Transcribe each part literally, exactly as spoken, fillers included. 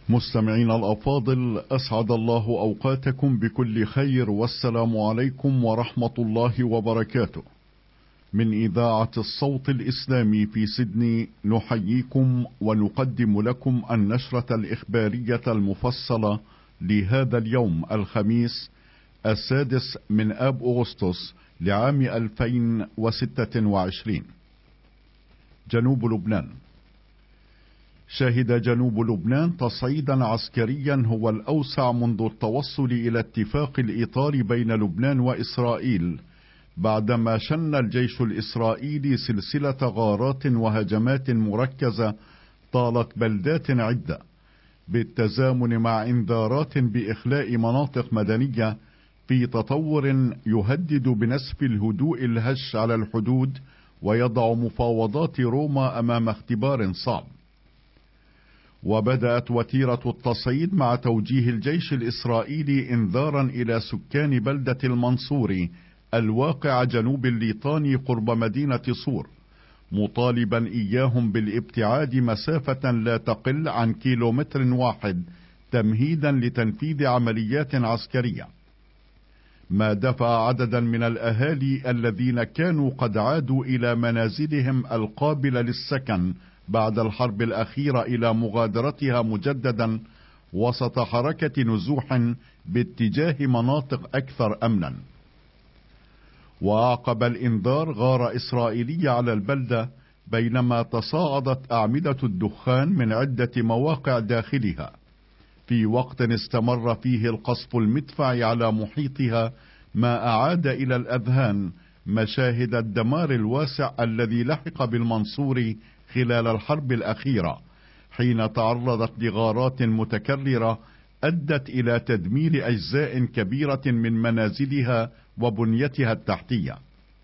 مستمعين الأفاضل، أسعد الله أوقاتكم بكل خير، والسلام عليكم ورحمة الله وبركاته. من إذاعة الصوت الإسلامي في سيدني نحييكم ونقدم لكم النشرة الإخبارية المفصلة لهذا اليوم الخميس السادس من آب أغسطس لعام ألفين وستة وعشرين. جنوب لبنان. شهد جنوب لبنان تصعيدا عسكريا هو الأوسع منذ التوصل إلى اتفاق الإطار بين لبنان وإسرائيل، بعدما شن الجيش الإسرائيلي سلسلة غارات وهجمات مركزة طالت بلدات عدة، بالتزامن مع إنذارات بإخلاء مناطق مدنية في تطور يهدد بنسف الهدوء الهش على الحدود ويضع مفاوضات روما أمام اختبار صعب. وبدأت وتيرة التصعيد مع توجيه الجيش الإسرائيلي إنذارا إلى سكان بلدة المنصوري الواقع جنوب الليطاني قرب مدينة صور، مطالبا إياهم بالابتعاد مسافة لا تقل عن كيلومتر واحد تمهيدا لتنفيذ عمليات عسكرية، ما دفع عددا من الأهالي الذين كانوا قد عادوا إلى منازلهم القابلة للسكن بعد الحرب الأخيرة إلى مغادرتها مجددا وسط حركة نزوح باتجاه مناطق أكثر أمنا. وأعقب الإنذار غارة إسرائيلية على البلدة، بينما تصاعدت أعمدة الدخان من عدة مواقع داخلها، في وقت استمر فيه القصف المدفعي على محيطها، ما أعاد إلى الأذهان مشاهد الدمار الواسع الذي لحق بالمنصوري خلال الحرب الأخيرة، حين تعرضت لغارات متكررة أدت إلى تدمير أجزاء كبيرة من منازلها وبنيتها التحتية.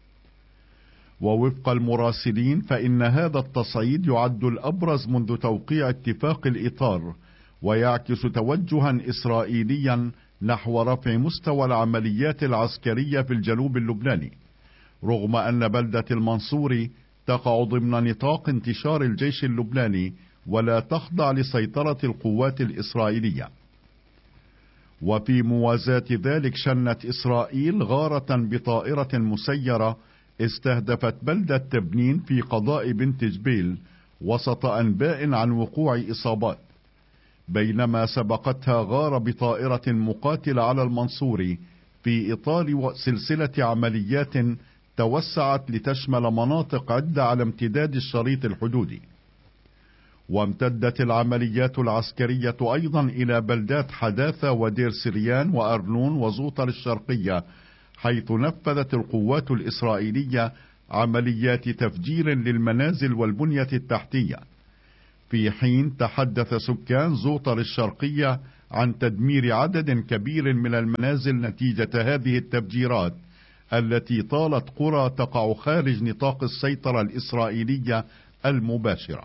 ووفق المراسلين فإن هذا التصعيد يعد الأبرز منذ توقيع اتفاق الإطار، ويعكس توجها إسرائيليا نحو رفع مستوى العمليات العسكرية في الجنوب اللبناني، رغم أن بلدة المنصوري تقع ضمن نطاق انتشار الجيش اللبناني ولا تخضع لسيطرة القوات الإسرائيلية. وفي موازاة ذلك شنت إسرائيل غارة بطائرة مسيرة استهدفت بلدة تبنين في قضاء بنت جبيل وسط أنباء عن وقوع إصابات، بينما سبقتها غارة بطائرة مقاتلة على المنصوري في إطار سلسلة عمليات توسعت لتشمل مناطق عدة على امتداد الشريط الحدودي. وامتدت العمليات العسكرية أيضا إلى بلدات حداثة ودير سريان وأرنون وزوطر الشرقية، حيث نفذت القوات الإسرائيلية عمليات تفجير للمنازل والبنية التحتية، في حين تحدث سكان زوطر الشرقية عن تدمير عدد كبير من المنازل نتيجة هذه التفجيرات التي طالت قرى تقع خارج نطاق السيطرة الإسرائيلية المباشرة.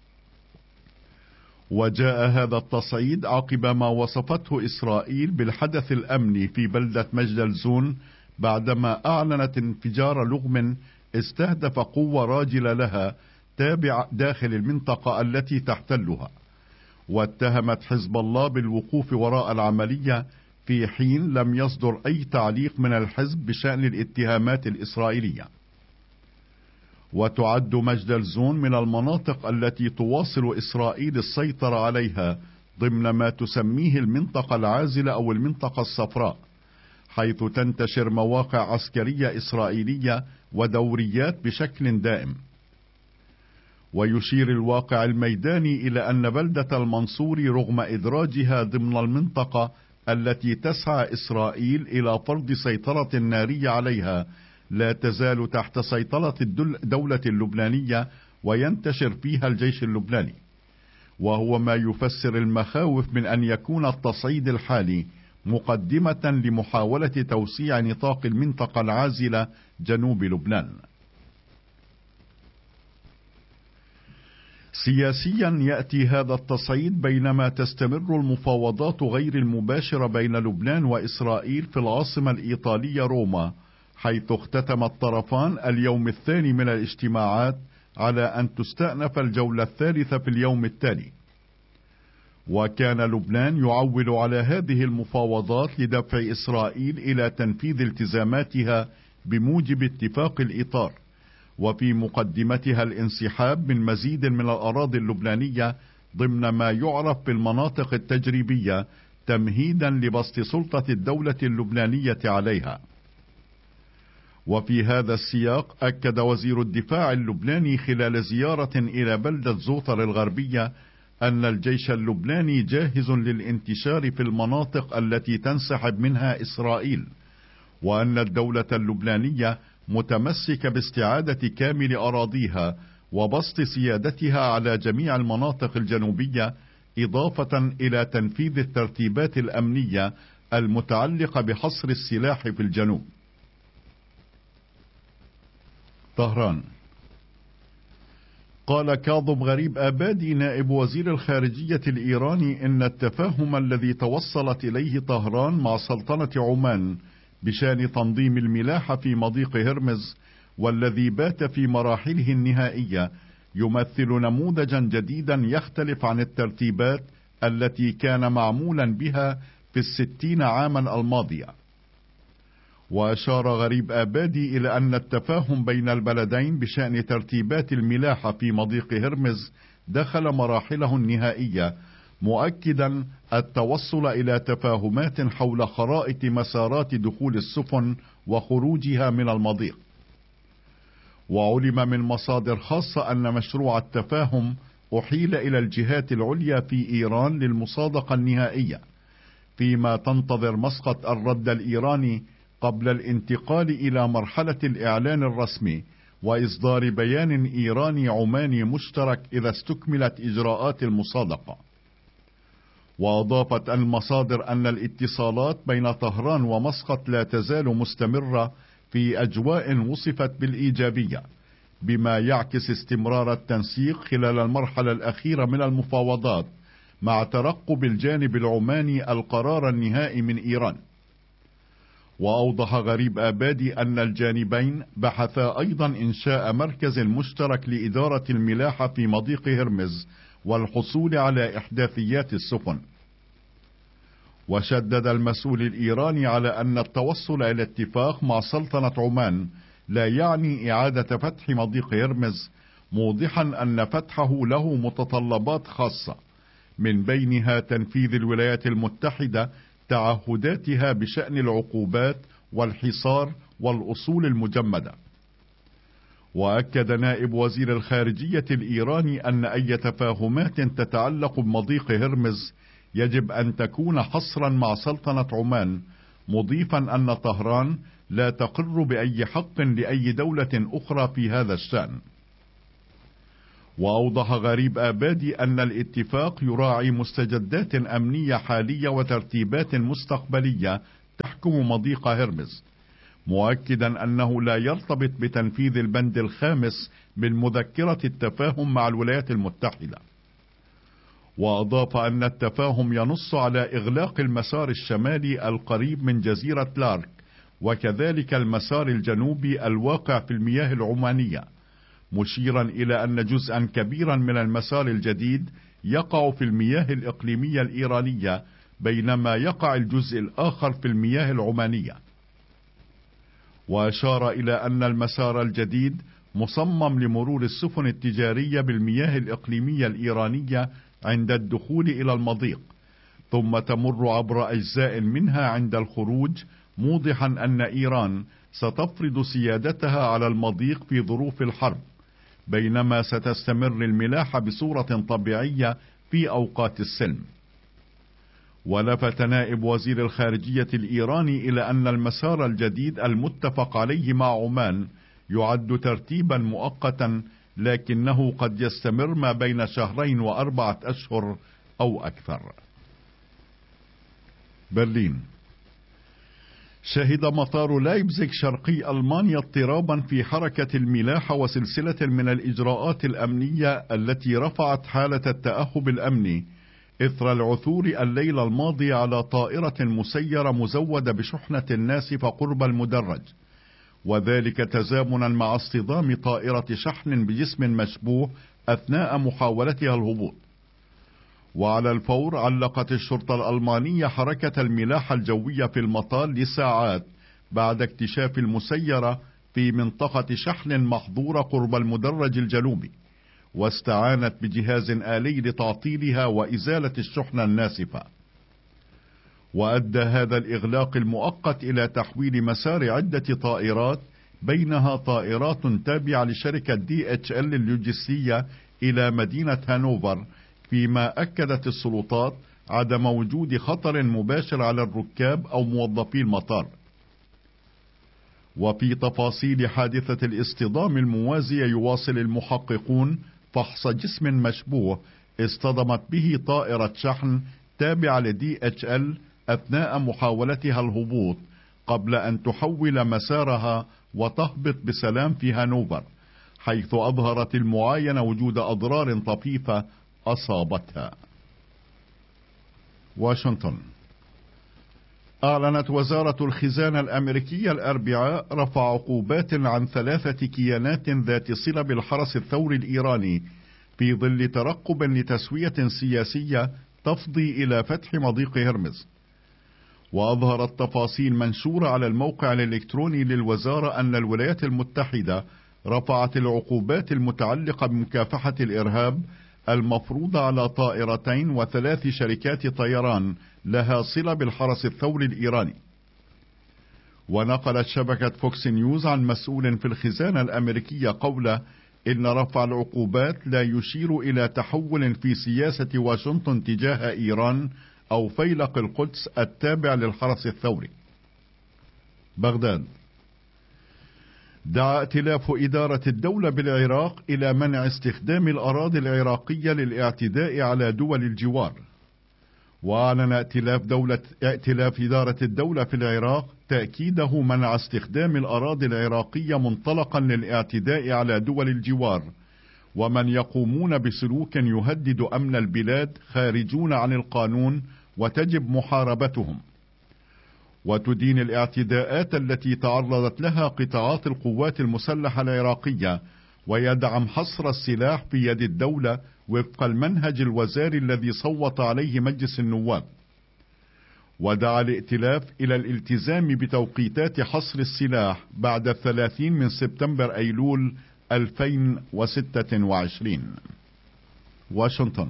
وجاء هذا التصعيد عقب ما وصفته إسرائيل بالحدث الأمني في بلدة مجدلزون، بعدما أعلنت انفجار لغم استهدف قوة راجلة لها تابع داخل المنطقة التي تحتلها، واتهمت حزب الله بالوقوف وراء العملية، في حين لم يصدر أي تعليق من الحزب بشأن الاتهامات الإسرائيلية. وتعد مجدلزون من المناطق التي تواصل إسرائيل السيطرة عليها ضمن ما تسميه المنطقة العازلة أو المنطقة الصفراء، حيث تنتشر مواقع عسكرية إسرائيلية ودوريات بشكل دائم. ويشير الواقع الميداني إلى أن بلدة المنصوري رغم إدراجها ضمن المنطقة التي تسعى إسرائيل إلى فرض سيطرة نارية عليها، لا تزال تحت سيطرة الدولة اللبنانية وينتشر فيها الجيش اللبناني، وهو ما يفسر المخاوف من أن يكون التصعيد الحالي مقدمة لمحاولة توسيع نطاق المنطقة العازلة جنوب لبنان. سياسيا يأتي هذا التصعيد بينما تستمر المفاوضات غير المباشرة بين لبنان وإسرائيل في العاصمة الإيطالية روما، حيث اختتم الطرفان اليوم الثاني من الاجتماعات على أن تستأنف الجولة الثالثة في اليوم التالي. وكان لبنان يعول على هذه المفاوضات لدفع إسرائيل إلى تنفيذ التزاماتها بموجب اتفاق الإطار، وفي مقدمتها الانسحاب من مزيد من الأراضي اللبنانية ضمن ما يعرف بالمناطق التجريبية تمهيدا لبسط سلطة الدولة اللبنانية عليها. وفي هذا السياق أكد وزير الدفاع اللبناني خلال زيارة إلى بلدة زوطر الغربية أن الجيش اللبناني جاهز للانتشار في المناطق التي تنسحب منها إسرائيل، وأن الدولة اللبنانية متمسكة باستعادة كامل أراضيها وبسط سيادتها على جميع المناطق الجنوبية، إضافة إلى تنفيذ الترتيبات الأمنية المتعلقة بحصر السلاح في الجنوب. طهران. قال كاظم غريب آبادي نائب وزير الخارجية الإيراني إن التفاهم الذي توصلت إليه طهران مع سلطنة عمان بشأن تنظيم الملاحة في مضيق هرمز والذي بات في مراحله النهائية يمثل نموذجا جديدا يختلف عن الترتيبات التي كان معمولا بها في الستين عاما الماضية. وأشار غريب آبادي إلى أن التفاهم بين البلدين بشأن ترتيبات الملاحة في مضيق هرمز دخل مراحله النهائية، مؤكدا التوصل إلى تفاهمات حول خرائط مسارات دخول السفن وخروجها من المضيق. وعلم من مصادر خاصة أن مشروع التفاهم أحيل إلى الجهات العليا في إيران للمصادقة النهائية، فيما تنتظر مسقط الرد الإيراني قبل الانتقال إلى مرحلة الإعلان الرسمي وإصدار بيان إيراني عماني مشترك إذا استكملت إجراءات المصادقة. وأضافت المصادر أن الاتصالات بين طهران ومسقط لا تزال مستمرة في أجواء وصفت بالإيجابية، بما يعكس استمرار التنسيق خلال المرحلة الأخيرة من المفاوضات مع ترقب الجانب العماني القرار النهائي من إيران. وأوضح غريب آبادي أن الجانبين بحثا أيضا إنشاء مركز مشترك لإدارة الملاحة في مضيق هرمز والحصول على إحداثيات السفن. وشدد المسؤول الإيراني على أن التوصل إلى اتفاق مع سلطنة عمان لا يعني إعادة فتح مضيق هرمز، موضحا أن فتحه له متطلبات خاصة، من بينها تنفيذ الولايات المتحدة تعهداتها بشأن العقوبات والحصار والأصول المجمدة. وأكد نائب وزير الخارجية الإيراني أن أي تفاهمات تتعلق بمضيق هرمز يجب أن تكون حصرا مع سلطنة عمان، مضيفا أن طهران لا تقر بأي حق لأي دولة أخرى في هذا الشأن. وأوضح غريب آبادي أن الاتفاق يراعي مستجدات أمنية حالية وترتيبات مستقبلية تحكم مضيق هرمز، مؤكدا أنه لا يرتبط بتنفيذ البند الخامس من مذكرة التفاهم مع الولايات المتحدة. وأضاف أن التفاهم ينص على إغلاق المسار الشمالي القريب من جزيرة لارك، وكذلك المسار الجنوبي الواقع في المياه العمانية، مشيرا إلى أن جزءا كبيرا من المسار الجديد يقع في المياه الإقليمية الإيرانية، بينما يقع الجزء الآخر في المياه العمانية. وأشار إلى أن المسار الجديد مصمم لمرور السفن التجارية بالمياه الإقليمية الإيرانية عند الدخول إلى المضيق، ثم تمر عبر أجزاء منها عند الخروج، موضحا أن إيران ستفرض سيادتها على المضيق في ظروف الحرب، بينما ستستمر الملاحة بصورة طبيعية في أوقات السلم. ولفت نائب وزير الخارجية الإيراني إلى أن المسار الجديد المتفق عليه مع عمان يعد ترتيبا مؤقتا، لكنه قد يستمر ما بين شهرين وأربعة أشهر أو أكثر. برلين. شهد مطار لايبزيغ شرقي ألمانيا اضطرابا في حركة الملاحة وسلسلة من الإجراءات الأمنية التي رفعت حالة التأهب الأمني إثر العثور الليلة الماضية على طائرة مسيرة مزودة بشحنة ناسفة قرب المدرج، وذلك تزامنا مع اصطدام طائرة شحن بجسم مشبوه أثناء محاولتها الهبوط. وعلى الفور علقت الشرطة الألمانية حركة الملاحة الجوية في المطار لساعات بعد اكتشاف المسيرة في منطقة شحن محظورة قرب المدرج الجنوبي، واستعانت بجهاز آلي لتعطيلها وإزالة الشحنة الناسفة. وأدى هذا الإغلاق المؤقت إلى تحويل مسار عدة طائرات، بينها طائرات تابعة لشركة دي اتش ال اللوجستية، إلى مدينة هانوفر، فيما أكدت السلطات عدم وجود خطر مباشر على الركاب أو موظفي المطار. وفي تفاصيل حادثة الاصطدام الموازية، يواصل المحققون فحص جسم مشبوه اصطدمت به طائرة شحن تابعة لدي اتش ال أثناء محاولتها الهبوط، قبل أن تحول مسارها وتهبط بسلام في هانوفر، حيث أظهرت المعاينة وجود أضرار طفيفة أصابتها. واشنطن. أعلنت وزارة الخزانة الأمريكية الأربعاء رفع عقوبات عن ثلاثة كيانات ذات صلة بالحرس الثوري الإيراني، في ظل ترقب لتسوية سياسية تفضي إلى فتح مضيق هرمز. وأظهرت تفاصيل منشورة على الموقع الإلكتروني للوزارة أن الولايات المتحدة رفعت العقوبات المتعلقة بمكافحة الإرهاب المفروضة على طائرتين وثلاث شركات طيران لها صلة بالحرس الثوري الإيراني. ونقلت شبكة فوكس نيوز عن مسؤول في الخزانة الأمريكية قوله إن رفع العقوبات لا يشير إلى تحول في سياسة واشنطن تجاه إيران أو فيلق القدس التابع للحرس الثوري. بغداد. دعا ائتلاف إدارة الدولة بالعراق إلى منع استخدام الأراضي العراقية للاعتداء على دول الجوار. وأعلن ائتلاف دولة ائتلاف إدارة الدولة في العراق تأكيده منع استخدام الأراضي العراقية منطلقا للاعتداء على دول الجوار، ومن يقومون بسلوك يهدد أمن البلاد خارجون عن القانون وتجب محاربتهم. وتدين الاعتداءات التي تعرضت لها قطاعات القوات المسلحة العراقية، ويدعم حصر السلاح في يد الدولة وفق المنهج الوزاري الذي صوت عليه مجلس النواب. ودعا الائتلاف إلى الالتزام بتوقيتات حصر السلاح بعد الثلاثين من سبتمبر أيلول ألفين وستة وعشرين. واشنطن.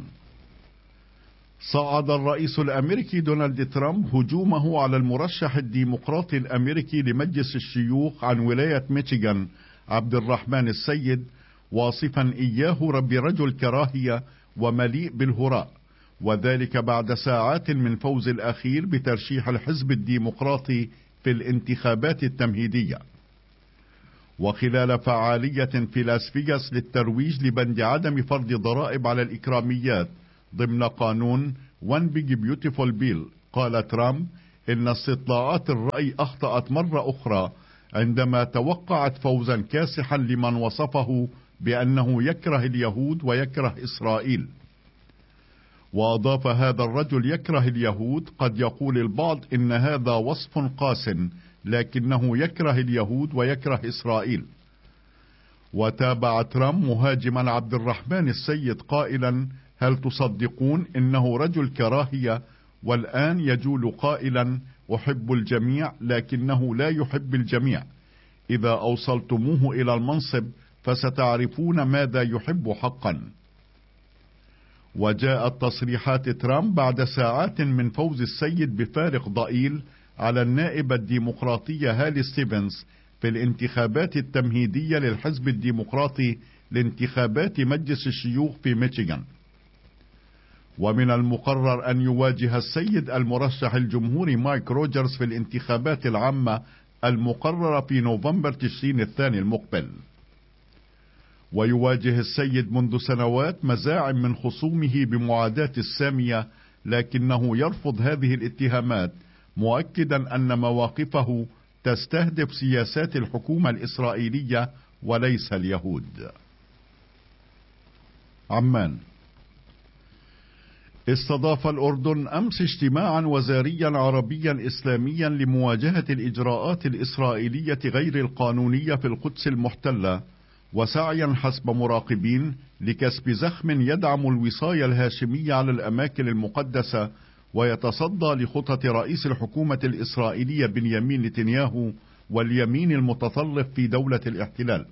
صعد الرئيس الأمريكي دونالد ترامب هجومه على المرشح الديمقراطي الأمريكي لمجلس الشيوخ عن ولاية ميشيغان عبد الرحمن السيد، واصفا إياه رب رجل كراهية ومليء بالهراء، وذلك بعد ساعات من فوز الأخير بترشيح الحزب الديمقراطي في الانتخابات التمهيدية. وخلال فعالية في لاس فيغاس للترويج لبند عدم فرض ضرائب على الإكراميات ضمن قانون One Big Beautiful Bill، قال ترامب إن استطلاعات الرأي أخطأت مرة أخرى عندما توقعت فوزا كاسحا لمن وصفه بأنه يكره اليهود ويكره إسرائيل. وأضاف هذا الرجل يكره اليهود، قد يقول البعض إن هذا وصف قاس، لكنه يكره اليهود ويكره إسرائيل. وتابع ترامب مهاجما عبد الرحمن السيد قائلا: هل تصدقون إنه رجل كراهية؟ والآن يجول قائلا: أحب الجميع لكنه لا يحب الجميع. إذا أوصلتموه إلى المنصب فستعرفون ماذا يحب حقا. وجاءت تصريحات ترامب بعد ساعات من فوز السيد بفارق ضئيل على النائبة الديمقراطية هالي ستيفنز في الانتخابات التمهيدية للحزب الديمقراطي لانتخابات مجلس الشيوخ في ميشيغان. ومن المقرر أن يواجه السيد المرشح الجمهوري مايك روجرز في الانتخابات العامة المقررة في نوفمبر تشرين الثاني المقبل. ويواجه السيد منذ سنوات مزاعم من خصومه بمعاداة السامية، لكنه يرفض هذه الاتهامات، مؤكدا أن مواقفه تستهدف سياسات الحكومة الإسرائيلية وليس اليهود. عمان. استضاف الأردن أمس اجتماعا وزاريا عربيا إسلاميا لمواجهة الإجراءات الإسرائيلية غير القانونية في القدس المحتلة، وسعيا حسب مراقبين لكسب زخم يدعم الوصاية الهاشمية على الأماكن المقدسة، ويتصدى لخطط رئيس الحكومة الإسرائيلية بنيامين نتنياهو واليمين المتطرف في دولة الاحتلال.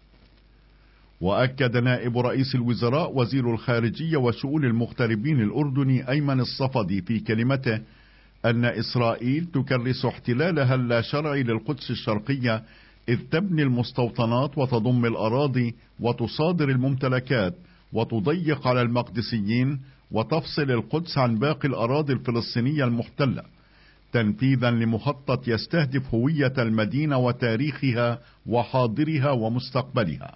وأكد نائب رئيس الوزراء وزير الخارجية وشؤون المغتربين الأردني أيمن الصفدي في كلمته أن إسرائيل تكرس احتلالها اللا شرعي للقدس الشرقية، إذ تبني المستوطنات وتضم الأراضي وتصادر الممتلكات وتضيق على المقدسيين وتفصل القدس عن باقي الأراضي الفلسطينية المحتلة، تنفيذا لمخطط يستهدف هوية المدينة وتاريخها وحاضرها ومستقبلها.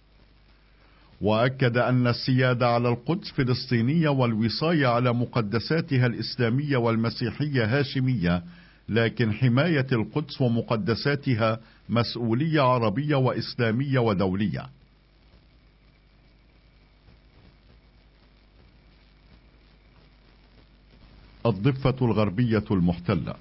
وأكد أن السيادة على القدس فلسطينية والوصاية على مقدساتها الإسلامية والمسيحية هاشمية، لكن حماية القدس ومقدساتها مسؤولية عربية وإسلامية ودولية. الضفة الغربية المحتلة.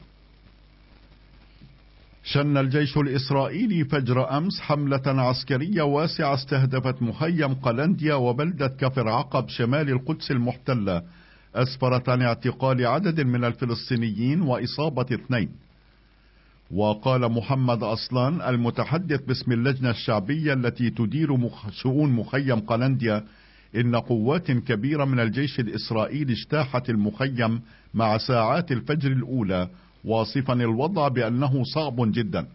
شن الجيش الإسرائيلي فجر أمس حملة عسكرية واسعة استهدفت مخيم قلنديا وبلدة كفر عقب شمال القدس المحتلة، أسفرت عن اعتقال عدد من الفلسطينيين وإصابة اثنين. وقال محمد أصلان المتحدث باسم اللجنة الشعبية التي تدير مخ... شؤون مخيم قلنديا إن قوات كبيرة من الجيش الإسرائيلي اجتاحت المخيم مع ساعات الفجر الأولى، واصفا الوضع بأنه صعب جدا.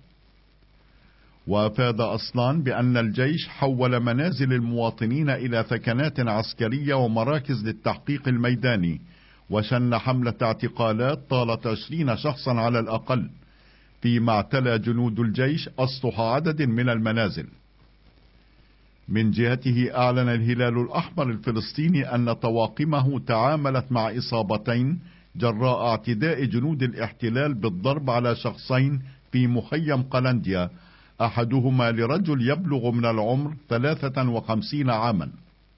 وأفاد أصلان بأن الجيش حول منازل المواطنين إلى ثكنات عسكرية ومراكز للتحقيق الميداني، وشن حملة اعتقالات طالت عشرين شخصا على الأقل، فيما اعتلى جنود الجيش أسطح عدد من المنازل. من جهته أعلن الهلال الأحمر الفلسطيني أن طواقمه تعاملت مع إصابتين جراء اعتداء جنود الاحتلال بالضرب على شخصين في مخيم قلنديا، أحدهما لرجل يبلغ من العمر ثلاثة وخمسين عاما.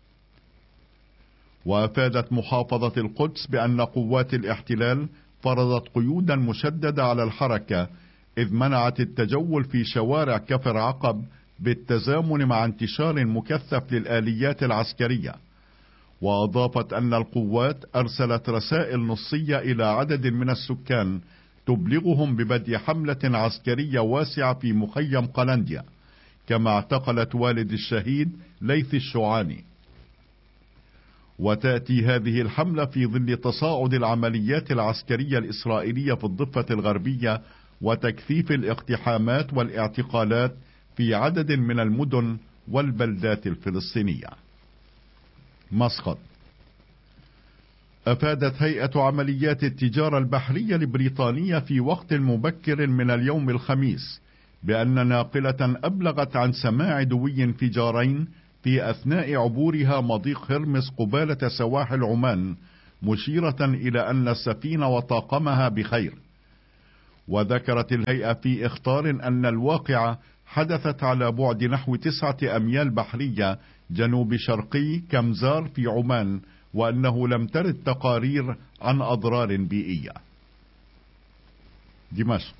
وأفادت محافظة القدس بأن قوات الاحتلال فرضت قيودا مشددة على الحركة، إذ منعت التجول في شوارع كفر عقب بالتزامن مع انتشار مكثف للآليات العسكرية. وأضافت أن القوات أرسلت رسائل نصية إلى عدد من السكان تبلغهم ببدء حملة عسكرية واسعة في مخيم قلنديا، كما اعتقلت والد الشهيد ليث الشعاني. وتأتي هذه الحملة في ظل تصاعد العمليات العسكرية الإسرائيلية في الضفة الغربية وتكثيف الاقتحامات والاعتقالات في عدد من المدن والبلدات الفلسطينية. مسقط. أفادت هيئة عمليات التجارة البحرية البريطانية في وقت مبكر من اليوم الخميس بأن ناقلة أبلغت عن سماع دوي انفجارين في أثناء عبورها مضيق هرمس قبالة سواحل عمان، مشيرة إلى أن السفينة وطاقمها بخير. وذكرت الهيئة في إخطار أن الواقعة حدثت على بعد نحو تسعة أميال بحرية جنوب شرقي كمزار في عمان، وأنه لم ترد تقارير عن أضرار بيئية. دمشق.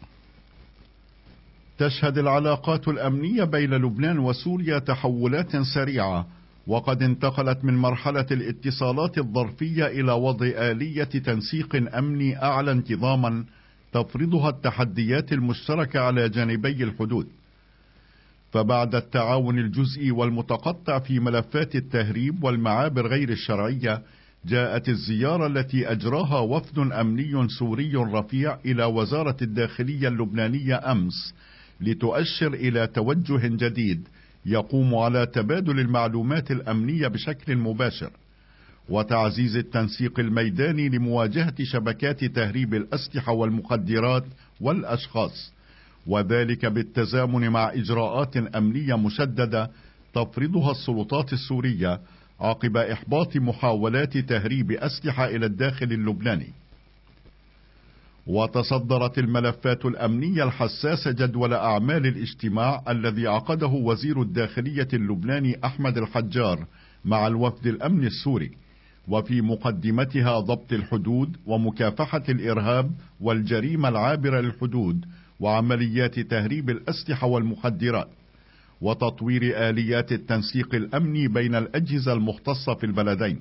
تشهد العلاقات الأمنية بين لبنان وسوريا تحولات سريعة، وقد انتقلت من مرحلة الاتصالات الظرفية إلى وضع آلية تنسيق أمني أعلى انتظاما تفرضها التحديات المشتركة على جانبي الحدود. فبعد التعاون الجزئي والمتقطع في ملفات التهريب والمعابر غير الشرعية، جاءت الزيارة التي أجراها وفد أمني سوري رفيع إلى وزارة الداخلية اللبنانية أمس، لتؤشر إلى توجه جديد يقوم على تبادل المعلومات الأمنية بشكل مباشر، وتعزيز التنسيق الميداني لمواجهة شبكات تهريب الأسلحة والمخدرات والأشخاص، وذلك بالتزامن مع إجراءات أمنية مشددة تفرضها السلطات السورية عقب إحباط محاولات تهريب أسلحة إلى الداخل اللبناني. وتصدرت الملفات الأمنية الحساسة جدول أعمال الاجتماع الذي عقده وزير الداخلية اللبناني أحمد الحجار مع الوفد الأمني السوري، وفي مقدمتها ضبط الحدود ومكافحة الإرهاب والجريمة العابرة للحدود وعمليات تهريب الأسلحة والمخدرات. وتطوير آليات التنسيق الأمني بين الأجهزة المختصة في البلدين.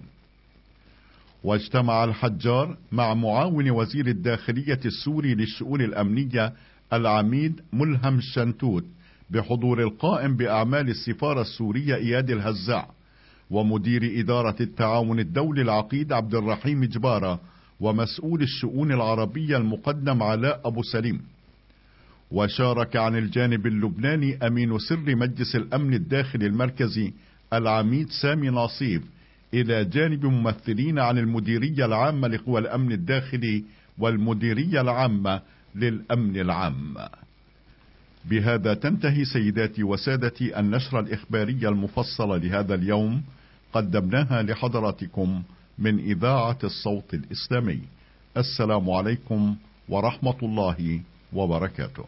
واجتمع الحجار مع معاون وزير الداخلية السوري للشؤون الأمنية العميد ملهم الشنتوت بحضور القائم بأعمال السفارة السورية إياد الهزاع، ومدير إدارة التعاون الدولي العقيد عبد الرحيم جبارة، ومسؤول الشؤون العربية المقدم علاء أبو سليم. وشارك عن الجانب اللبناني أمين سر مجلس الأمن الداخلي المركزي العميد سامي ناصيف، إلى جانب ممثلين عن المديرية العامة لقوى الأمن الداخلي والمديرية العامة للأمن العام. بهذا تنتهي سيداتي وسادتي النشرة الإخبارية المفصلة لهذا اليوم، قدمناها لحضراتكم من إذاعة الصوت الإسلامي. السلام عليكم ورحمة الله وبركاته.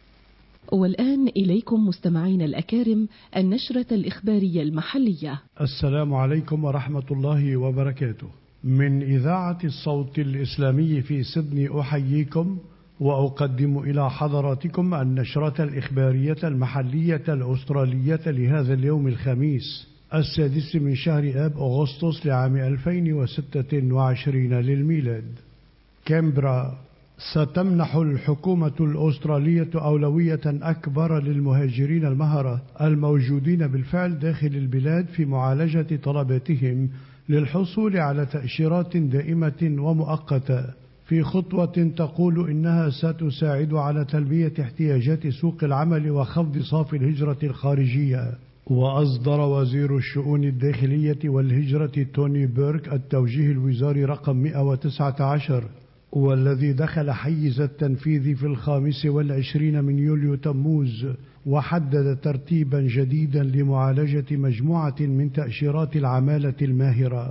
والآن إليكم مستمعين الأكارم النشرة الإخبارية المحلية. السلام عليكم ورحمة الله وبركاته. من إذاعة الصوت الإسلامي في سيدني أحييكم وأقدم إلى حضراتكم النشرة الإخبارية المحلية الأسترالية لهذا اليوم الخميس السادس من شهر آب أغسطس لعام ألفين وستة وعشرين للميلاد. كامبرا. ستمنح الحكومة الأسترالية أولوية أكبر للمهاجرين المهرة الموجودين بالفعل داخل البلاد في معالجة طلباتهم للحصول على تأشيرات دائمة ومؤقتة، في خطوة تقول إنها ستساعد على تلبية احتياجات سوق العمل وخفض صافي الهجرة الخارجية. وأصدر وزير الشؤون الداخلية والهجرة توني بيرك التوجيه الوزاري رقم مئة وتسعة عشر، والذي دخل حيز التنفيذ في الخامس والعشرين من يوليو تموز، وحدد ترتيبا جديدا لمعالجة مجموعة من تأشيرات العمالة الماهرة.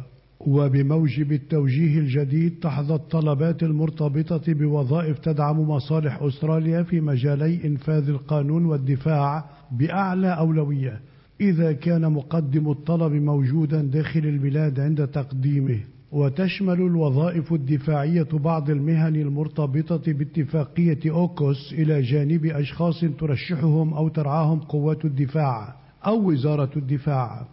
وبموجب التوجيه الجديد تحظى الطلبات المرتبطة بوظائف تدعم مصالح أستراليا في مجالي إنفاذ القانون والدفاع بأعلى أولوية إذا كان مقدم الطلب موجودا داخل البلاد عند تقديمه. وتشمل الوظائف الدفاعية بعض المهن المرتبطة باتفاقية أوكوس إلى جانب أشخاص ترشحهم أو ترعاهم قوات الدفاع أو وزارة الدفاع.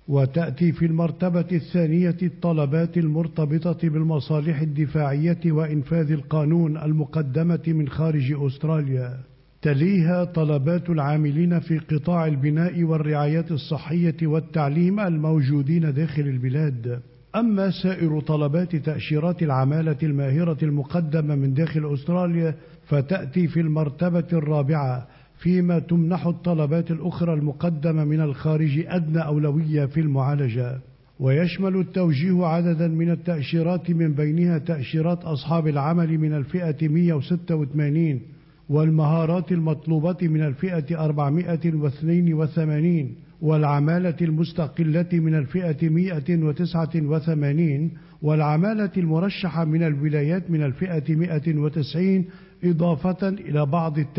وتأتي في المرتبة الثانية الطلبات المرتبطة بالمصالح الدفاعية وإنفاذ القانون المقدمة من خارج أستراليا. تليها طلبات العاملين في قطاع البناء والرعاية الصحية والتعليم الموجودين داخل البلاد. أما سائر طلبات تأشيرات العمالة الماهرة المقدمة من داخل أستراليا فتأتي في المرتبة الرابعة، فيما تمنح الطلبات الأخرى المقدمة من الخارج أدنى أولوية في المعالجة. ويشمل التوجيه عددا من التأشيرات من بينها تأشيرات أصحاب العمل من الفئة مئة وستة وثمانين، والمهارات المطلوبة من الفئة أربعمئة واثنين وثمانين، والعمالة المستقلة من الفئة مئة وتسعة وثمانين، والعمالة المرشحة من الولايات من الفئة مئة وتسعين، إضافة إلى بعض التأشيرات